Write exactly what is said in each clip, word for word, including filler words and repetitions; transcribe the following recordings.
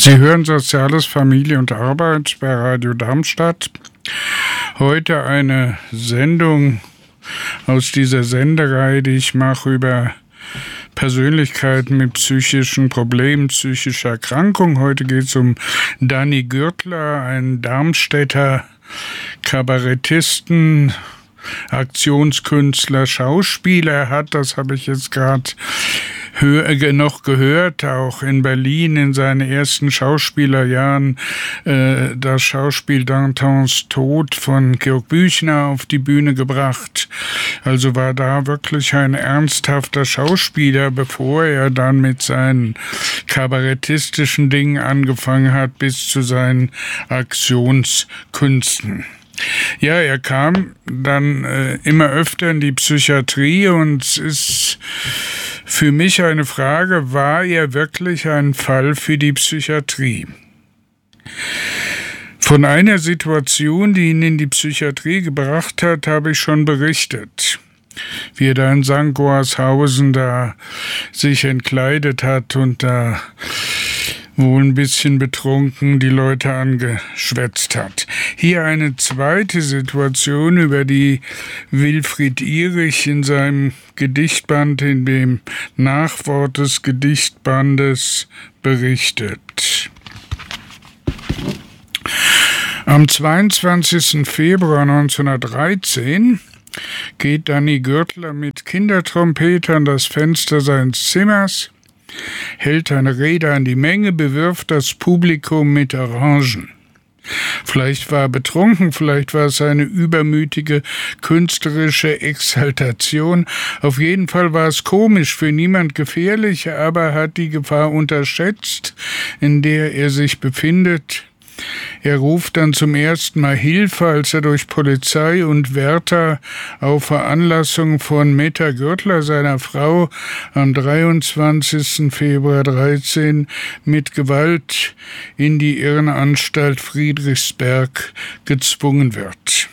Sie hören Soziales, Familie und Arbeit bei Radio Darmstadt. Heute eine Sendung aus dieser Sendereihe, die ich mache über Persönlichkeiten mit psychischen Problemen, psychischer Erkrankung. Heute geht es um Danny Gürtler, einen Darmstädter Kabarettisten, Aktionskünstler, Schauspieler. Er hat, das habe ich jetzt gerade noch gehört, auch in Berlin in seinen ersten Schauspielerjahren äh, das Schauspiel Dantons Tod von Georg Büchner auf die Bühne gebracht. Also war da wirklich ein ernsthafter Schauspieler, bevor er dann mit seinen kabarettistischen Dingen angefangen hat, bis zu seinen Aktionskünsten. Ja, er kam dann äh, immer öfter in die Psychiatrie und es ist für mich eine Frage, war er wirklich ein Fall für die Psychiatrie? Von einer Situation, die ihn in die Psychiatrie gebracht hat, habe ich schon berichtet. Wie er da in Sankt Goarshausen da sich entkleidet hat und da wohl ein bisschen betrunken die Leute angeschwätzt hat. Hier eine zweite Situation, über die Wilfried Ihrig in seinem Gedichtband, in dem Nachwort des Gedichtbandes berichtet. Am zweiundzwanzigsten Februar neunzehnhundertdreizehn geht Danny Gürtler mit Kindertrompete an das Fenster seines Zimmers, hält eine Rede an die Menge, bewirft das Publikum mit Orangen. Vielleicht war er betrunken, vielleicht war es eine übermütige künstlerische Exaltation. Auf jeden Fall war es komisch, für niemand gefährlich, aber hat die Gefahr unterschätzt, in der er sich befindet. Er ruft dann zum ersten Mal Hilfe, als er durch Polizei und Wärter auf Veranlassung von Meta Gürtler, seiner Frau, am dreiundzwanzigsten Februar dreizehn mit Gewalt in die Irrenanstalt Friedrichsberg gezwungen wird.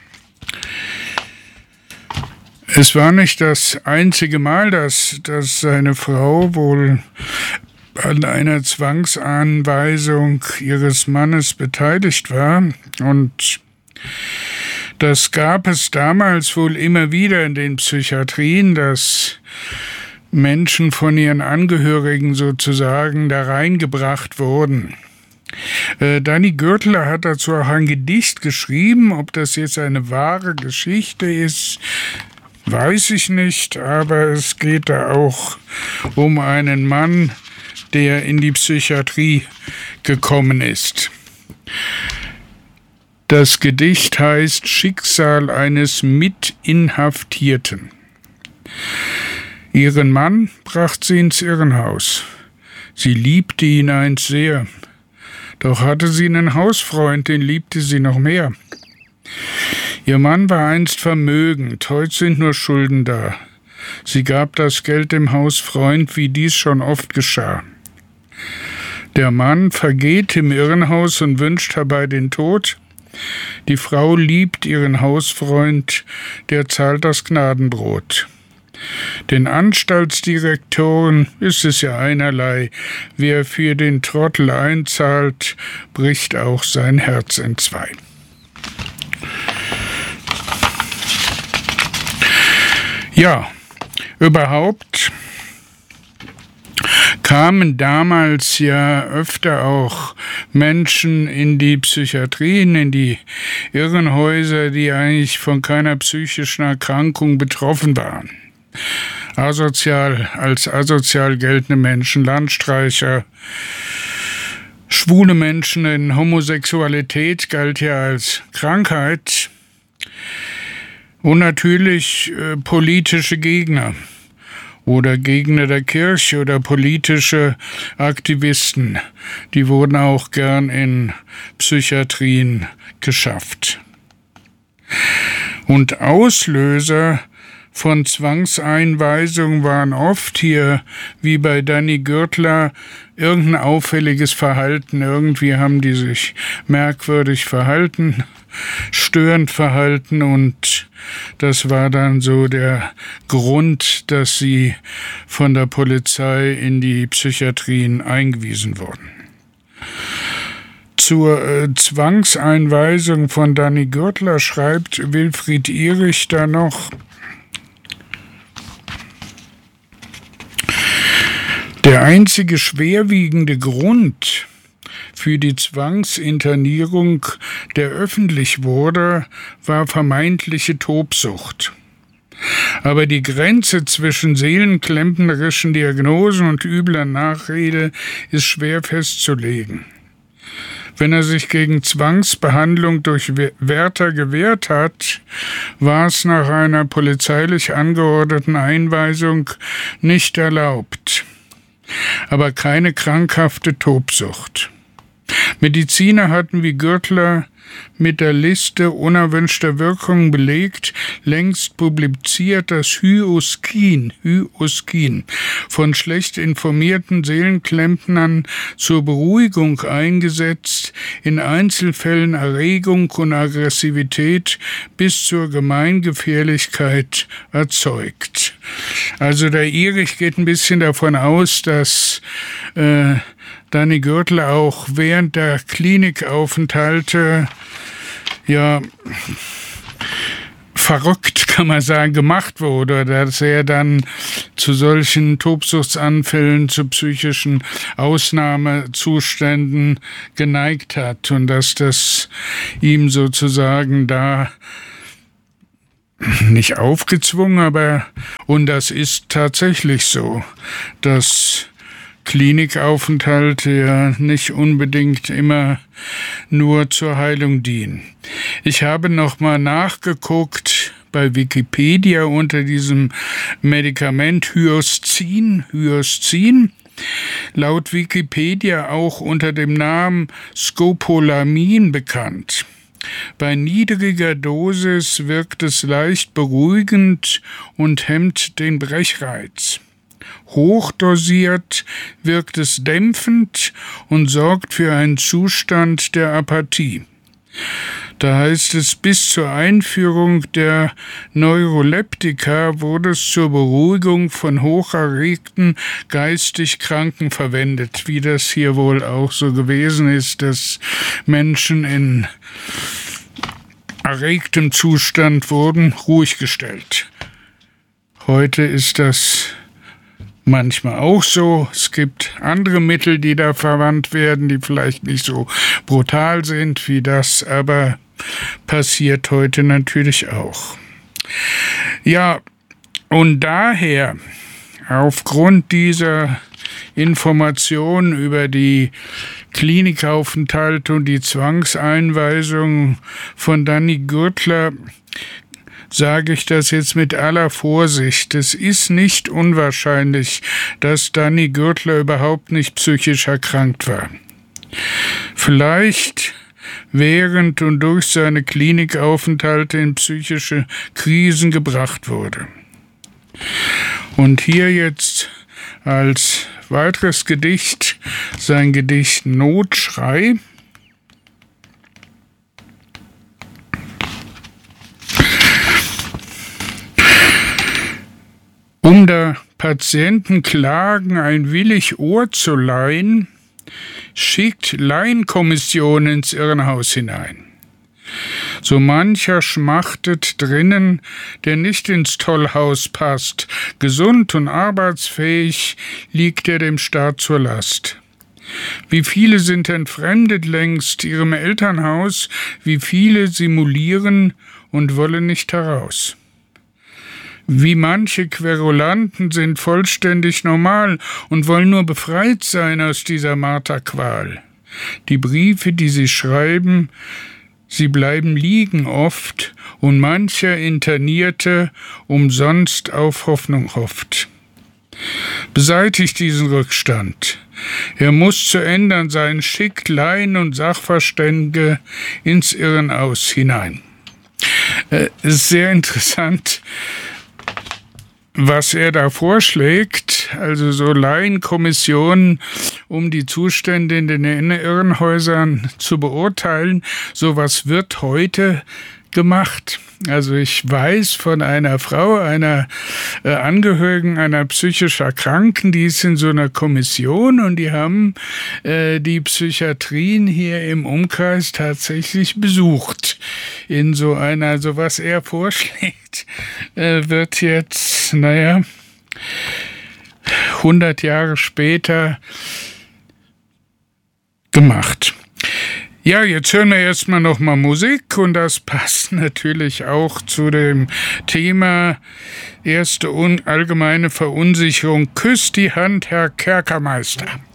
Es war nicht das einzige Mal, dass, dass seine Frau wohl an einer Zwangsanweisung ihres Mannes beteiligt war. Und das gab es damals wohl immer wieder in den Psychiatrien, dass Menschen von ihren Angehörigen sozusagen da reingebracht wurden. Äh, Danny Gürtler hat dazu auch ein Gedicht geschrieben. Ob das jetzt eine wahre Geschichte ist, weiß ich nicht. Aber es geht da auch um einen Mann, der in die Psychiatrie gekommen ist. Das Gedicht heißt Schicksal eines Mitinhaftierten. Ihren Mann brachte sie ins Irrenhaus. Sie liebte ihn einst sehr. Doch hatte sie einen Hausfreund, den liebte sie noch mehr. Ihr Mann war einst vermögend, heute sind nur Schulden da. Sie gab das Geld dem Hausfreund, wie dies schon oft geschah. Der Mann vergeht im Irrenhaus und wünscht herbei den Tod. Die Frau liebt ihren Hausfreund, der zahlt das Gnadenbrot. Den Anstaltsdirektoren ist es ja einerlei. Wer für den Trottel einzahlt, bricht auch sein Herz entzwei. Ja, überhaupt kamen damals ja öfter auch Menschen in die Psychiatrien, in die Irrenhäuser, die eigentlich von keiner psychischen Erkrankung betroffen waren. Asozial, als asozial geltende Menschen, Landstreicher, schwule Menschen, denn Homosexualität galt ja als Krankheit. Und natürlich äh, politische Gegner oder Gegner der Kirche oder politische Aktivisten, die wurden auch gern in Psychiatrien geschafft. Und Auslöser von Zwangseinweisungen waren oft hier, wie bei Danny Gürtler, irgendein auffälliges Verhalten. Irgendwie haben die sich merkwürdig verhalten, störend verhalten, und das war dann so der Grund, dass sie von der Polizei in die Psychiatrien eingewiesen wurden. Zur äh, Zwangseinweisung von Danny Gürtler schreibt Wilfried Ihrig da noch: Der einzige schwerwiegende Grund für die Zwangsinternierung, der öffentlich wurde, war vermeintliche Tobsucht. Aber die Grenze zwischen seelenklempnerischen Diagnosen und übler Nachrede ist schwer festzulegen. Wenn er sich gegen Zwangsbehandlung durch Wärter gewehrt hat, war es nach einer polizeilich angeordneten Einweisung nicht erlaubt, aber keine krankhafte Tobsucht. Mediziner hatten wie Gürtler mit der Liste unerwünschter Wirkungen belegt, längst publiziert das Hyoscin, Hyoscin von schlecht informierten Seelenklempnern zur Beruhigung eingesetzt, in Einzelfällen Erregung und Aggressivität bis zur Gemeingefährlichkeit erzeugt. Also der Ihrig geht ein bisschen davon aus, dass äh, Danny Gürtler auch während der Klinikaufenthalte ja verrückt, kann man sagen, gemacht wurde, dass er dann zu solchen Tobsuchtsanfällen, zu psychischen Ausnahmezuständen geneigt hat und dass das ihm sozusagen da nicht aufgezwungen, aber und das ist tatsächlich so, dass Klinikaufenthalte ja nicht unbedingt immer nur zur Heilung dienen. Ich habe nochmal nachgeguckt bei Wikipedia unter diesem Medikament Hyoscin, Hyoscin, laut Wikipedia auch unter dem Namen Scopolamin bekannt. Bei niedriger Dosis wirkt es leicht beruhigend und hemmt den Brechreiz. Hochdosiert wirkt es dämpfend und sorgt für einen Zustand der Apathie. Da heißt es, bis zur Einführung der Neuroleptika wurde es zur Beruhigung von hocherregten, geistig Kranken verwendet, wie das hier wohl auch so gewesen ist, dass Menschen in erregtem Zustand wurden ruhig gestellt. Heute ist das manchmal auch so. Es gibt andere Mittel, die da verwandt werden, die vielleicht nicht so brutal sind wie das, aber passiert heute natürlich auch. Ja, und daher, aufgrund dieser Informationen über die Klinikaufenthalte und die Zwangseinweisung von Danny Gürtler, sage ich das jetzt mit aller Vorsicht. Es ist nicht unwahrscheinlich, dass Danny Gürtler überhaupt nicht psychisch erkrankt war. Vielleicht während und durch seine Klinikaufenthalte in psychische Krisen gebracht wurde. Und hier jetzt als weiteres Gedicht sein Gedicht Notschrei. Um der Patienten Klagen ein willig Ohr zu leihen, schickt Laienkommission ins Irrenhaus hinein. So mancher schmachtet drinnen, der nicht ins Tollhaus passt, gesund und arbeitsfähig liegt er dem Staat zur Last. Wie viele sind entfremdet längst ihrem Elternhaus, wie viele simulieren und wollen nicht heraus. Wie manche Querulanten sind vollständig normal und wollen nur befreit sein aus dieser Marterqual. Die Briefe, die sie schreiben, sie bleiben liegen oft, und mancher Internierte umsonst auf Hoffnung hofft. Beseitigt diesen Rückstand. Er muss zu ändern sein, schickt Laien und Sachverständige ins Irrenhaus hinein. Es ist sehr interessant, was er da vorschlägt, also so Laienkommissionen, um die Zustände in den Irrenhäusern zu beurteilen. Sowas wird heute gemacht. Also ich weiß von einer Frau, einer äh, Angehörigen einer psychisch Erkrankten, die ist in so einer Kommission und die haben äh, die Psychiatrien hier im Umkreis tatsächlich besucht. In so einer, also was er vorschlägt, äh, wird jetzt, naja, hundert Jahre später gemacht. Ja, jetzt hören wir erstmal nochmal Musik und das passt natürlich auch zu dem Thema erste allgemeine Verunsicherung. Küsst die Hand, Herr Kerkermeister.